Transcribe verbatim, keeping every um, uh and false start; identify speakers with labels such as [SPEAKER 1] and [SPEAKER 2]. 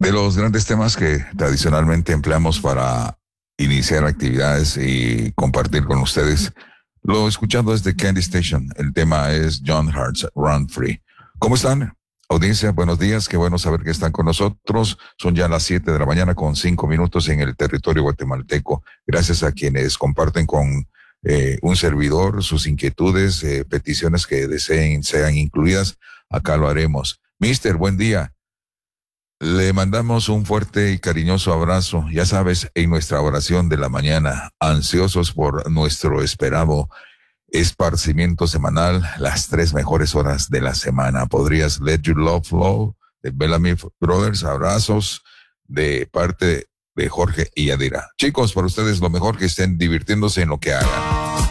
[SPEAKER 1] De los grandes temas que tradicionalmente empleamos para iniciar actividades y compartir con ustedes, lo escuchado desde Candy Station. El tema es John Hart's Run Free. ¿Cómo están? Audiencia, buenos días. Qué bueno saber que están con nosotros. Son ya las siete de la mañana con cinco minutos en el territorio guatemalteco. Gracias a quienes comparten con eh, un servidor sus inquietudes, eh, peticiones que deseen sean incluidas. Acá lo haremos. Mister, buen día. Le mandamos un fuerte y cariñoso abrazo, ya sabes, en nuestra oración de la mañana, ansiosos por nuestro esperado esparcimiento semanal, las tres mejores horas de la semana. ¿Podrías Let Your Love Flow de Bellamy Brothers? Abrazos de parte de Jorge y Adira. Chicos, para ustedes lo mejor, que estén divirtiéndose en lo que hagan.